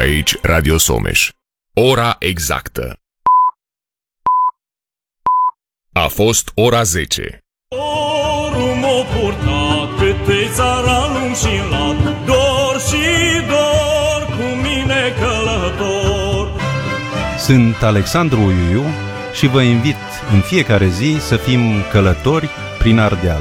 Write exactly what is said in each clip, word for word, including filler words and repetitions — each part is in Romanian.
Aici Radio Someș. Ora exactă. A fost ora zece. Dorul m-a purtat pe țara lung și lat, dor și dor cu mine călător. Sunt Alexandru Iuiu și vă invit în fiecare zi să fim călători prin Ardeal.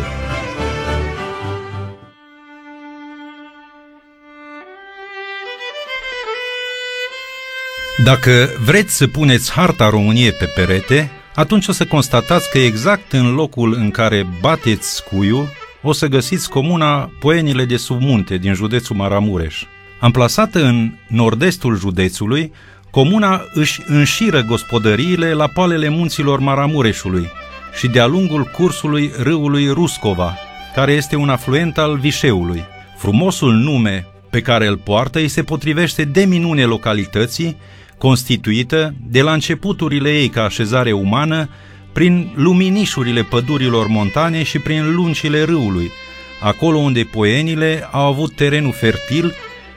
Dacă vreți să puneți harta României pe perete, atunci o să constatați că exact în locul în care bateți scuiul o să găsiți comuna Poienile de sub munte din județul Maramureș. Amplasată în nord-estul județului, comuna își înșiră gospodăriile la poalele munților Maramureșului și de-a lungul cursului râului Ruscova, care este un afluent al Vișeului. Frumosul nume pe care îl poartă îi se potrivește de minune localității, constituită de la începuturile ei ca așezare umană, prin luminișurile pădurilor montane și prin lungile râului, acolo unde poienile au avut terenul fertil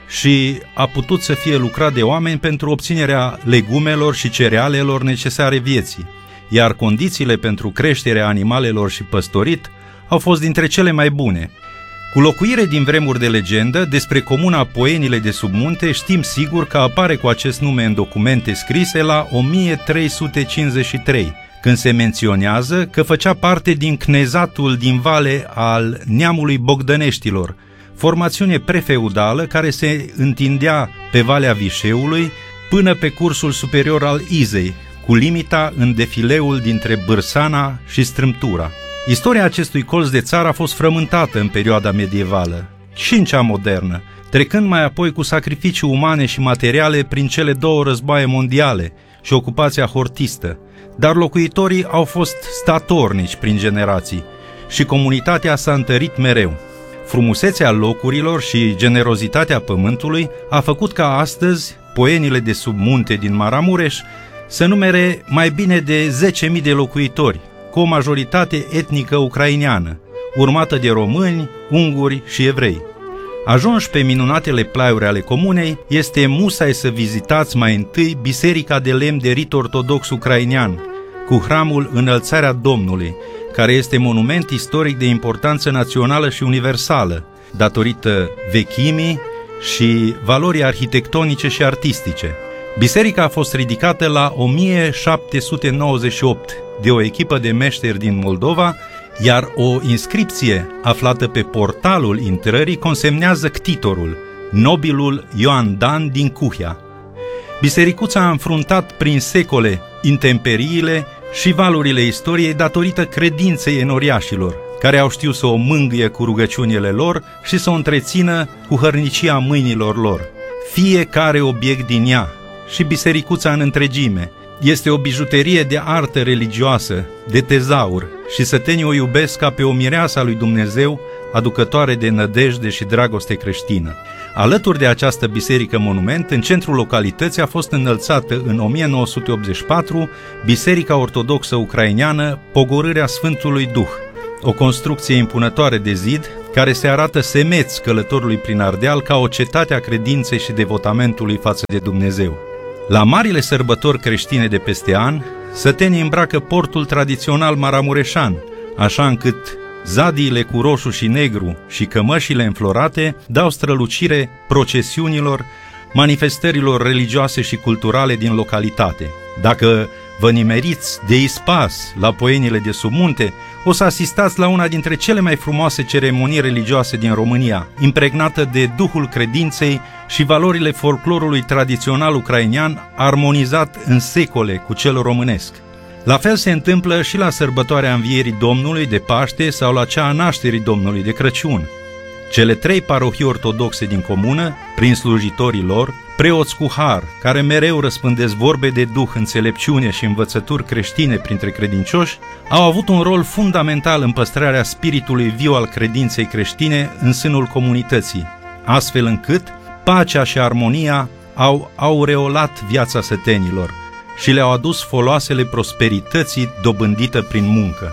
și a putut să fie lucrat de oameni pentru obținerea legumelor și cerealelor necesare vieții, iar condițiile pentru creșterea animalelor și păstorit au fost dintre cele mai bune. Cu locuire din vremuri de legendă, despre comuna Poienile de sub munte știm sigur că apare cu acest nume în documente scrise la o mie trei sute cincizeci și trei, când se menționează că făcea parte din cnezatul din vale al neamului Bogdăneștilor, formațiune prefeudală care se întindea pe Valea Vișeului până pe cursul superior al Izei, cu limita în defileul dintre Bârsana și Strâmtura. Istoria acestui colț de țară a fost frământată în perioada medievală și în cea modernă, trecând mai apoi cu sacrificii umane și materiale prin cele două războaie mondiale și ocupația hortistă, dar locuitorii au fost statornici prin generații și comunitatea s-a întărit mereu. Frumusețea locurilor și generozitatea pământului a făcut ca astăzi Poienile de sub munte din Maramureș să numere mai bine de zece mii de locuitori, cu o majoritate etnică ucraineană, urmată de români, unguri și evrei. Ajunși pe minunatele plaiuri ale comunei, este musai să vizitați mai întâi biserica de lemn de rit ortodox ucrainean, cu hramul Înălțarea Domnului, care este monument istoric de importanță națională și universală, datorită vechimii și valorii arhitectonice și artistice. Biserica a fost ridicată la o mie șapte sute nouăzeci și opt de o echipă de meșteri din Moldova, iar o inscripție aflată pe portalul intrării consemnează ctitorul, nobilul Ioan Dan din Cuhia. Bisericuța a înfruntat prin secole intemperiile și valurile istoriei datorită credinței enoriașilor, care au știut să o mângâie cu rugăciunile lor și să o întrețină cu hărnicia mâinilor lor. Fiecare obiect din ea, și bisericuța în întregime, este o bijuterie de artă religioasă, de tezaur, și sătenii o iubesc ca pe o mireasă a lui Dumnezeu, aducătoare de nădejde și dragoste creștină. Alături de această biserică monument, în centrul localității a fost înălțată în o mie nouă sute optzeci și patru Biserica Ortodoxă Ucraineană Pogorârea Sfântului Duh, o construcție impunătoare de zid care se arată semeț călătorului prin Ardeal ca o cetate a credinței și devotamentului față de Dumnezeu. La marile sărbători creștine de peste an, sătenii îmbracă portul tradițional maramureșan, așa încât zadiile cu roșu și negru și cămășile înflorate dau strălucire procesiunilor, manifestărilor religioase și culturale din localitate. Dacă vă nimeriți de ispas la Poienile de sub munte, o să asistați la una dintre cele mai frumoase ceremonii religioase din România, impregnată de duhul credinței și valorile folclorului tradițional ucrainean, armonizat în secole cu cel românesc. La fel se întâmplă și la sărbătoarea Învierii Domnului de Paște sau la cea a Nașterii Domnului de Crăciun. Cele trei parohii ortodoxe din comună, prin slujitorii lor, preoți cu har, care mereu răspândesc vorbe de duh, înțelepciune și învățături creștine printre credincioși, au avut un rol fundamental în păstrarea spiritului viu al credinței creștine în sânul comunității, astfel încât pacea și armonia au aureolat viața sătenilor și le-au adus foloasele prosperității dobândită prin muncă.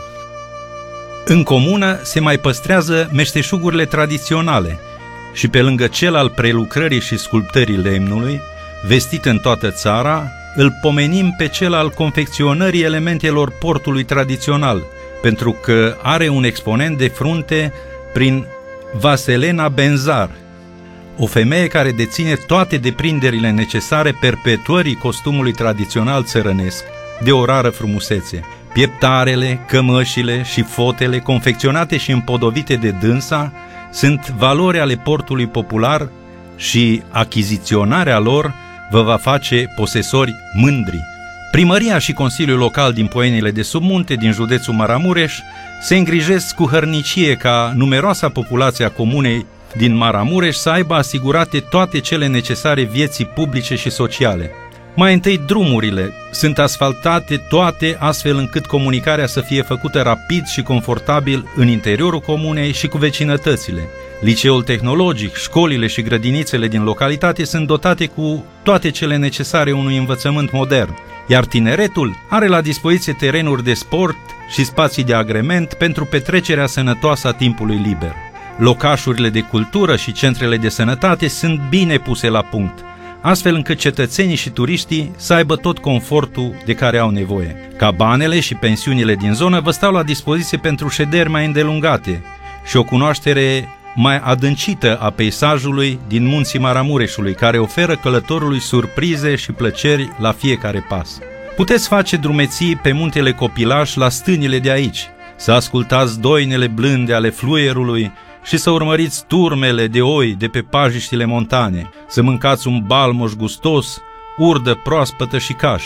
În comună se mai păstrează meșteșugurile tradiționale și pe lângă cel al prelucrării și sculptării lemnului, vestit în toată țara, îl pomenim pe cel al confecționării elementelor portului tradițional, pentru că are un exponent de frunte prin Vaselena Benzar, o femeie care deține toate deprinderile necesare perpetuării costumului tradițional țărănesc, de o rară frumusețe. Pieptarele, cămășile și fotele, confecționate și împodobite de dânsa, sunt valori ale portului popular și achiziționarea lor vă va face posesori mândri. Primăria și Consiliul Local din Poienile de sub munte, din județul Maramureș, se îngrijesc cu hărnicie ca numeroasa populație a comunei din Maramureș să aibă asigurate toate cele necesare vieții publice și sociale. Mai întâi, drumurile sunt asfaltate toate astfel încât comunicarea să fie făcută rapid și confortabil în interiorul comunei și cu vecinătățile. Liceul tehnologic, școlile și grădinițele din localitate sunt dotate cu toate cele necesare unui învățământ modern, iar tineretul are la dispoziție terenuri de sport și spații de agrement pentru petrecerea sănătoasă a timpului liber. Locașurile de cultură și centrele de sănătate sunt bine puse la punct, astfel încât cetățenii și turiștii să aibă tot confortul de care au nevoie. Cabanele și pensiunile din zonă vă stau la dispoziție pentru șederi mai îndelungate și o cunoaștere mai adâncită a peisajului din munții Maramureșului, care oferă călătorului surprize și plăceri la fiecare pas. Puteți face drumeții pe muntele Copilaș la stânile de aici, să ascultați doinele blânde ale fluierului și să urmăriți turmele de oi de pe pajiștile montane, să mâncați un balmoș gustos, urdă proaspătă și caș.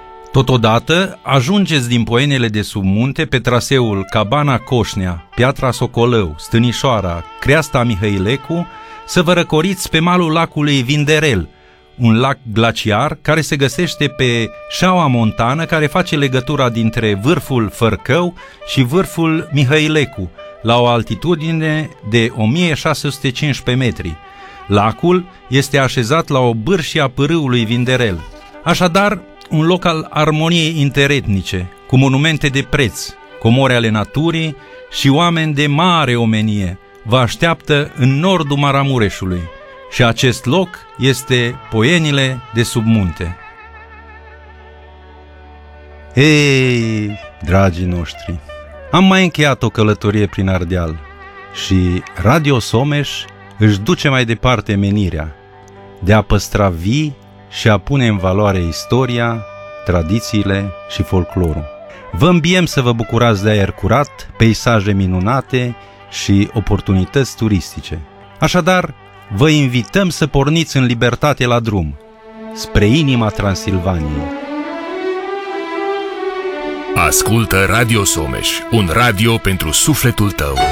Totodată, ajungeți din Poienile de sub munte pe traseul Cabana Coșnea, Piatra Socolău, Stânișoara, Creasta Mihăilecu, să vă răcoriți pe malul lacului Vinderel, un lac glaciar care se găsește pe șaua montană care face legătura dintre vârful Fărcău și vârful Mihăilecu, la o altitudine de o mie șase sute cincisprezece metri. Lacul este așezat la o bârșie a pârâului Vinderel. Așadar, un loc al armoniei interetnice, cu monumente de preț, comori ale naturii și oameni de mare omenie, vă așteaptă în nordul Maramureșului. Și acest loc este Poienile de sub munte. Ei, dragii noștri, am mai încheiat o călătorie prin Ardeal și Radio Someș își duce mai departe menirea de a păstra vii și a pune în valoare istoria, tradițiile și folclorul. Vă îmbiem să vă bucurați de aer curat, peisaje minunate și oportunități turistice. Așadar, vă invităm să porniți în libertate la drum, spre inima Transilvaniei. Ascultă Radio Someș, un radio pentru sufletul tău.